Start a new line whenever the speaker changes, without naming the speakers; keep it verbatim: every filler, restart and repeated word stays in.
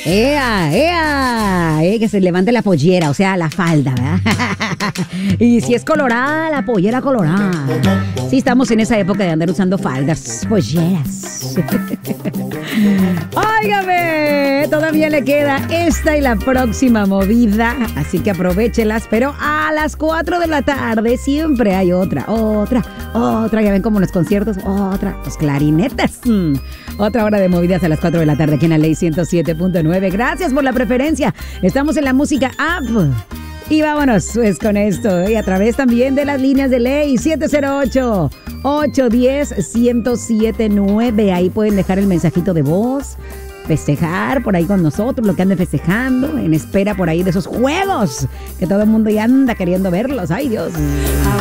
¡Ea, ea! Eh, que se levante la pollera, o sea, la falda, ¿verdad? Y si es colorada, la pollera colorada. Sí, estamos en esa época de andar usando faldas, polleras. Óigame, todavía le queda esta y la próxima movida, así que aprovéchelas, pero a las cuatro de la tarde siempre hay otra, otra, otra, ya ven como en los conciertos, otra, los clarinetes. Mm. Otra hora de movidas a las cuatro de la tarde aquí en la Ley ciento siete punto nueve. Gracias por la preferencia. Estamos en la música app. Y vámonos pues con esto. Y a través también de las líneas de Ley siete cero ocho, ocho uno cero, uno cero siete nueve. Ahí pueden dejar el mensajito de voz, festejar por ahí con nosotros lo que anden festejando, en espera por ahí de esos juegos que todo el mundo ya anda queriendo verlos. Ay, Dios.